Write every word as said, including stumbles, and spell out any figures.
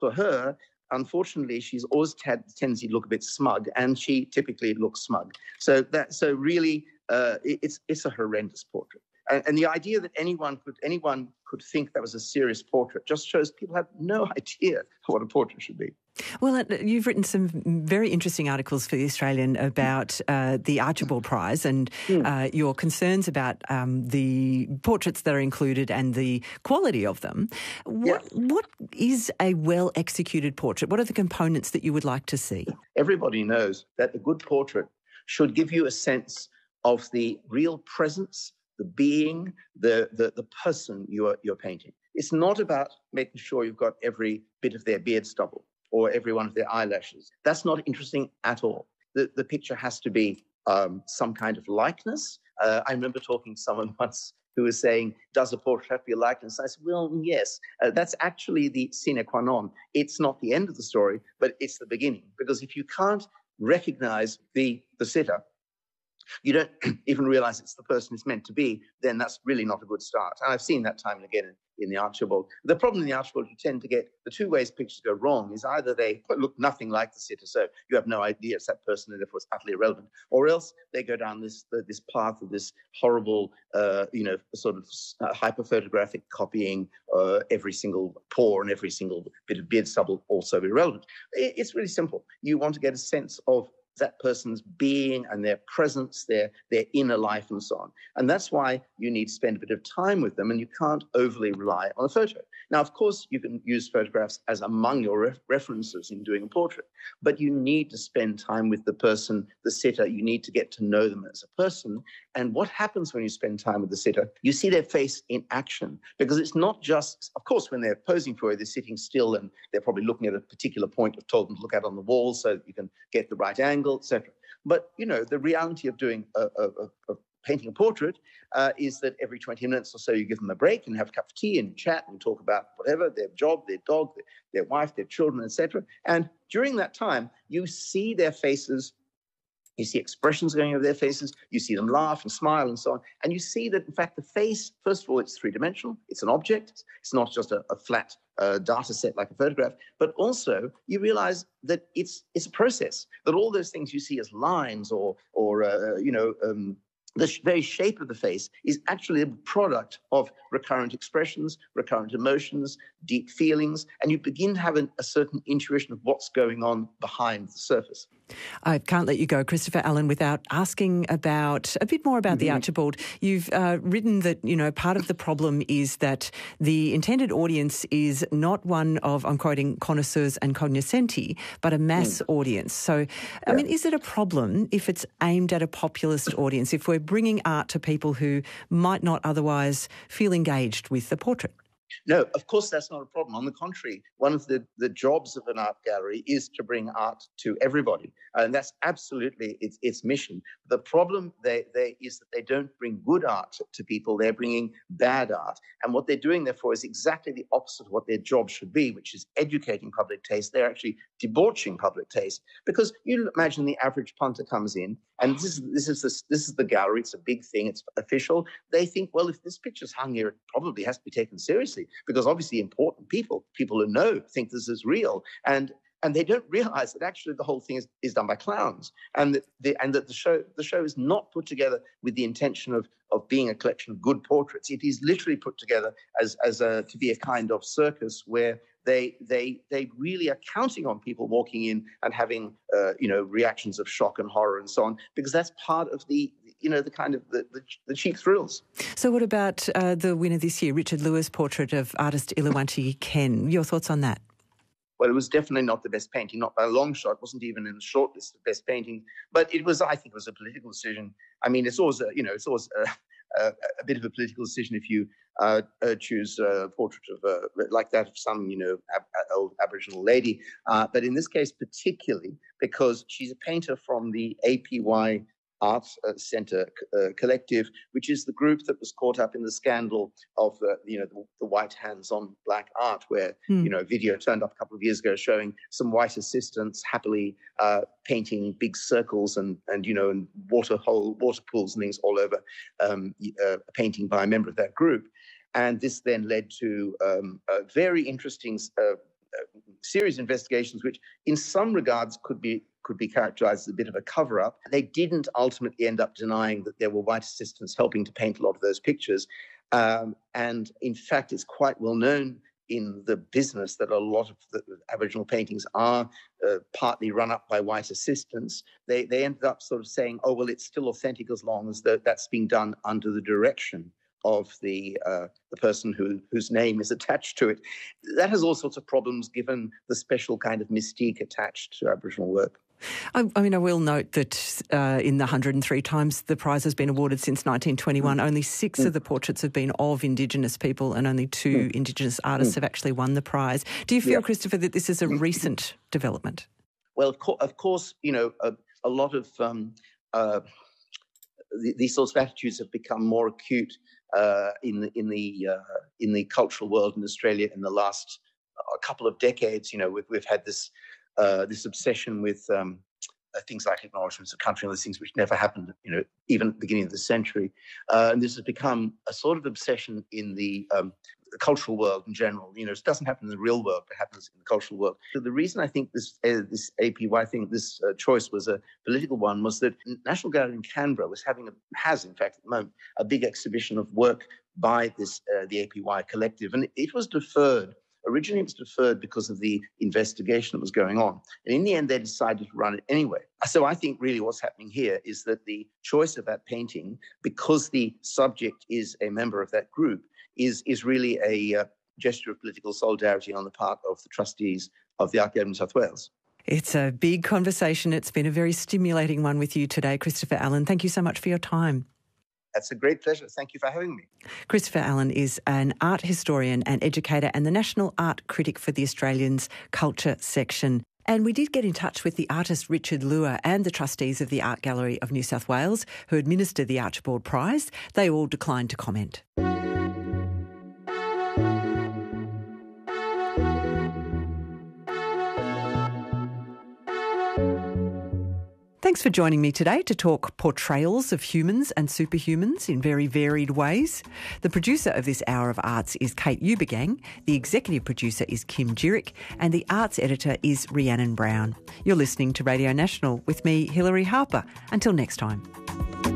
for her, unfortunately, she's always had the tendency to look a bit smug, and she typically looks smug. So that, so really, uh, it, it's it's a horrendous portrait. And, and the idea that anyone could anyone could think that was a serious portrait just shows people have no idea what a portrait should be. Well, you've written some very interesting articles for The Australian about uh, the Archibald Prize and mm. uh, your concerns about um, the portraits that are included and the quality of them. What, yeah. what is a well-executed portrait? What are the components that you would like to see? Everybody knows that a good portrait should give you a sense of the real presence, the being, the, the, the person you're, you're painting. It's not about making sure you've got every bit of their beard stubble or every one of their eyelashes. That's not interesting at all. The, the picture has to be um, some kind of likeness. Uh, I remember talking to someone once who was saying, does a portrait have to be a likeness? I said, well, yes. Uh, that's actually the sine qua non. It's not the end of the story, but it's the beginning. Because if you can't recognize the, the sitter, you don't even realize it's the person it's meant to be, then that's really not a good start. And I've seen that time and again in, in the Archibald. The problem in the Archibald, you tend to get the two ways pictures go wrong is either they look nothing like the sitter, so you have no idea it's that person and therefore it's utterly irrelevant, or else they go down this this path of this horrible, uh, you know, sort of uh, hyper-photographic copying, uh, every single pore and every single bit of beard stubble also irrelevant. It, it's really simple. You want to get a sense of that person's being and their presence, their, their inner life and so on. And that's why you need to spend a bit of time with them and you can't overly rely on a photo. Now, of course, you can use photographs as among your ref- references in doing a portrait, but you need to spend time with the person, the sitter. You need to get to know them as a person. And what happens when you spend time with the sitter? You see their face in action, because it's not just, of course, when they're posing for you, they're sitting still and they're probably looking at a particular point you've told them to look at on the wall so that you can get the right angle, et cetera. But, you know, the reality of doing a, a, a, a painting a portrait uh, is that every twenty minutes or so you give them a break and have a cup of tea and chat and talk about whatever, their job, their dog, their, their wife, their children, et cetera. And during that time, you see their faces, you see expressions going over their faces, you see them laugh and smile and so on. And you see that, in fact, the face, first of all, it's three-dimensional. It's an object. It's not just a, a flat uh, data set like a photograph. But also, you realize that it's it's a process, that all those things you see as lines or, or uh, you know, um, the sh- very shape of the face is actually a product of recurrent expressions, recurrent emotions, deep feelings, and you begin to have an, a certain intuition of what's going on behind the surface. I can't let you go, Christopher Allen, without asking about a bit more about mm-hmm. the Archibald. You've uh, written that, you know, part of the problem is that the intended audience is not one of, I'm quoting, connoisseurs and cognoscenti, but a mass mm. audience. So, yeah. I mean, is it a problem if it's aimed at a populist audience, if we're bringing art to people who might not otherwise feel engaged with the portrait? No, of course that's not a problem. On the contrary, one of the, the jobs of an art gallery is to bring art to everybody. And that's absolutely its, its mission. The problem they, they is that they don't bring good art to people. They're bringing bad art. And what they're doing, therefore, is exactly the opposite of what their job should be, which is educating public taste. They're actually debauching public taste. Because you imagine the average punter comes in, and this is, this is, this, this is the gallery. It's a big thing. It's official. They think, well, if this picture's hung here, it probably has to be taken seriously. Because obviously important people, people who know, think this is real. And and they don't realize that actually the whole thing is, is done by clowns. And that the and that the show the show is not put together with the intention of, of being a collection of good portraits. It is literally put together as, as a to be a kind of circus where they they they really are counting on people walking in and having uh, you know reactions of shock and horror and so on, because that's part of the you know the kind of the, the, the cheap thrills. So what about uh, the winner this year, Richard Lewis' portrait of artist Illawarra Ken? Your thoughts on that? Well, it was definitely not the best painting, not by a long shot. It wasn't even in the short list of best paintings. But it was, I think, it was a political decision. I mean, it's always, a, you know, it's always a, a, a bit of a political decision if you uh, uh, choose a portrait of uh, like that of some, you know, ab- old Aboriginal lady. Uh, but in this case, particularly because she's a painter from the A P Y Arts uh, Centre uh, Collective, which is the group that was caught up in the scandal of uh, you know the, the white hands on black art, where mm. you know video turned up a couple of years ago showing some white assistants happily uh, painting big circles and and you know and water hole water pools and things all over um, uh, a painting by a member of that group, and this then led to um, a very interesting Uh, series of investigations, which in some regards could be could be characterized as a bit of a cover-up. They didn't ultimately end up denying that there were white assistants helping to paint a lot of those pictures. Um, and in fact, it's quite well known in the business that a lot of the Aboriginal paintings are uh, partly run up by white assistants. They they ended up sort of saying, oh, well, it's still authentic as long as the, that's being done under the direction of the uh, the person who whose name is attached to it. That has all sorts of problems given the special kind of mystique attached to Aboriginal work. I, I mean, I will note that uh, in the one hundred three times the prize has been awarded since nineteen twenty-one, mm. only six mm. of the portraits have been of Indigenous people and only two mm. Indigenous artists mm. have actually won the prize. Do you feel, yeah. Christopher, that this is a recent development? Well, of, co- of course, you know, a, a lot of um, uh, th- these sorts of attitudes have become more acute uh, in the in the uh, in the cultural world in Australia in the last uh, couple of decades. You know, we've we've had this. Uh, this obsession with um, uh, things like acknowledgements of country and those things which never happened, you know, even at the beginning of the century. Uh, and this has become a sort of obsession in the, um, the cultural world in general. You know, it doesn't happen in the real world, but it happens in the cultural world. So the reason I think this uh, this A P Y thing, this uh, choice was a political one, was that National Gallery in Canberra was having, a, has in fact at the moment, a big exhibition of work by this uh, the A P Y collective. And it was deferred. Originally, it was deferred because of the investigation that was going on. And in the end, they decided to run it anyway. So I think really what's happening here is that the choice of that painting, because the subject is a member of that group, is, is really a uh, gesture of political solidarity on the part of the trustees of the Art Gallery in New South Wales. It's a big conversation. It's been a very stimulating one with you today, Christopher Allen. Thank you so much for your time. That's a great pleasure. Thank you for having me. Christopher Allen is an art historian and educator and the National Art Critic for the Australian's Culture section. And we did get in touch with the artist Richard Luer and the trustees of the Art Gallery of New South Wales who administered the Archibald Prize. They all declined to comment. Thanks for joining me today to talk portrayals of humans and superhumans in very varied ways. The producer of this Hour of Arts is Kate Ubergang, the executive producer is Kim Jirick, and the arts editor is Rhiannon Brown. You're listening to Radio National with me, Hilary Harper. Until next time.